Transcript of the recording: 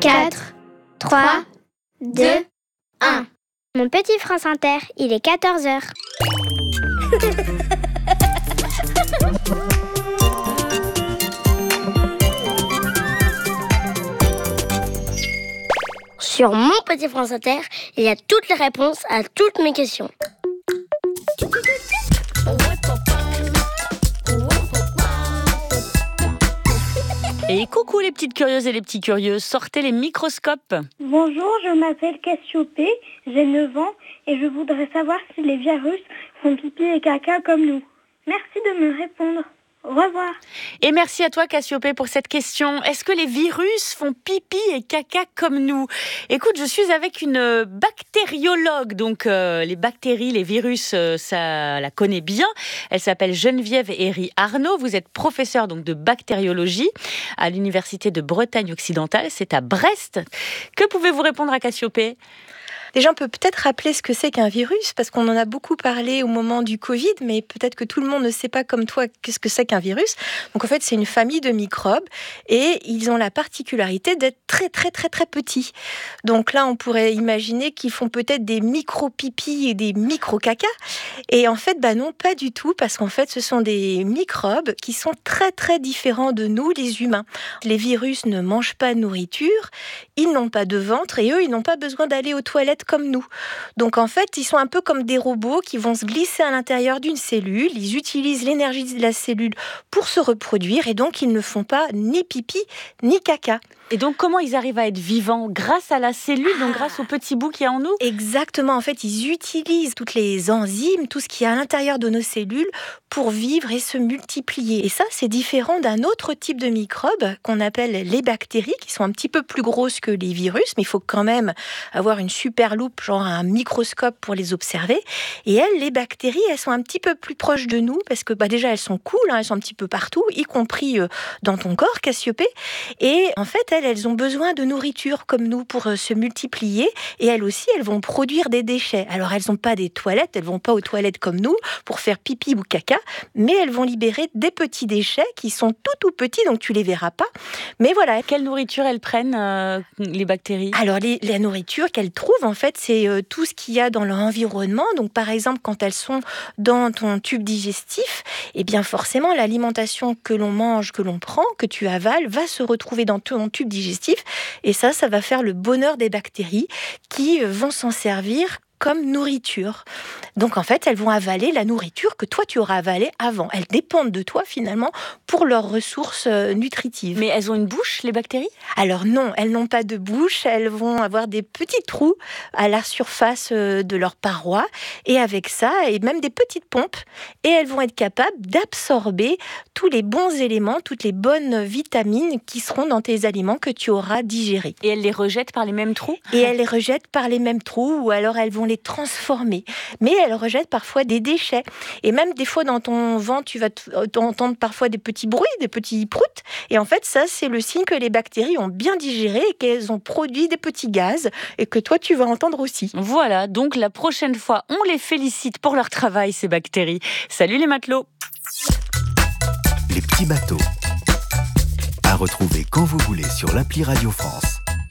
4, 3, 2, 1. Mon petit France Inter, il est 14h. Sur mon petit France Inter, il y a toutes les réponses à toutes mes questions. Et coucou les petites curieuses et les petits curieux, sortez les microscopes. Bonjour, je m'appelle Cassiopée, j'ai 9 ans et je voudrais savoir si les virus font pipi et caca comme nous. Merci de me répondre. Au revoir. Et merci à toi Cassiopée pour cette question. Est-ce que les virus font pipi et caca comme nous ? Écoute, je suis avec une bactériologue, donc les bactéries, les virus, ça la connaît bien. Elle s'appelle Geneviève Herry Arnaud. Vous êtes professeure donc de bactériologie à l'université de Bretagne occidentale, c'est à Brest. Que pouvez-vous répondre à Cassiopée ? Déjà, on peut peut-être rappeler ce que c'est qu'un virus, parce qu'on en a beaucoup parlé au moment du Covid, mais peut-être que tout le monde ne sait pas comme toi qu'est-ce que c'est qu'un virus. Donc en fait, c'est une famille de microbes et ils ont la particularité d'être très très très très petits. Donc là, on pourrait imaginer qu'ils font peut-être des micro-pipis et des micro-caca. Et en fait, non, pas du tout, parce qu'en fait, ce sont des microbes qui sont très très différents de nous, les humains. Les virus ne mangent pas de nourriture, ils n'ont pas de ventre et eux, ils n'ont pas besoin d'aller aux toilettes comme nous. Donc en fait, ils sont un peu comme des robots qui vont se glisser à l'intérieur d'une cellule. Ils utilisent l'énergie de la cellule pour se reproduire et donc ils ne font pas ni pipi ni caca. Et donc, comment ils arrivent à être vivants ? Grâce à la cellule, donc grâce au petit bout qu'il y a en nous ? Exactement. En fait, ils utilisent toutes les enzymes, tout ce qui est à l'intérieur de nos cellules pour vivre et se multiplier. Et ça, c'est différent d'un autre type de microbes qu'on appelle les bactéries, qui sont un petit peu plus grosses que les virus, mais il faut quand même avoir une super loupe, genre un microscope pour les observer. Et elles, les bactéries, elles sont un petit peu plus proches de nous, parce que déjà, elles sont cool, elles sont un petit peu partout, y compris dans ton corps, Cassiopée. Et en fait, elles ont besoin de nourriture comme nous pour se multiplier et elles aussi, elles vont produire des déchets. Alors, elles n'ont pas des toilettes, elles ne vont pas aux toilettes comme nous pour faire pipi ou caca, mais elles vont libérer des petits déchets qui sont tout petits, donc tu les verras pas. Mais voilà. Quelle nourriture elles prennent, les bactéries ? Alors, la nourriture qu'elles trouvent, en fait, c'est tout ce qu'il y a dans leur environnement. Donc, par exemple, quand elles sont dans ton tube digestif, eh bien, forcément, l'alimentation que l'on mange, que l'on prend, que tu avales, va se retrouver dans ton tube digestif et ça va faire le bonheur des bactéries qui vont s'en servir comme nourriture. Donc en fait, elles vont avaler la nourriture que toi tu auras avalée avant. Elles dépendent de toi finalement pour leurs ressources nutritives. Mais elles ont une bouche, les bactéries ? Alors non, elles n'ont pas de bouche, elles vont avoir des petits trous à la surface de leurs parois et avec ça, et même des petites pompes, et elles vont être capables d'absorber tous les bons éléments, toutes les bonnes vitamines qui seront dans tes aliments que tu auras digérés. Et elles les rejettent par les mêmes trous ? Et elles les rejettent par les mêmes trous ou alors elles vont les transformer. Mais elles rejettent parfois des déchets. Et même des fois dans ton ventre, tu vas entendre parfois des petits bruits, des petits proutes. Et en fait, ça, c'est le signe que les bactéries ont bien digéré et qu'elles ont produit des petits gaz et que toi, tu vas entendre aussi. Voilà, donc la prochaine fois, on les félicite pour leur travail, ces bactéries. Salut les matelots. Les petits bateaux. À retrouver quand vous voulez sur l'appli Radio France.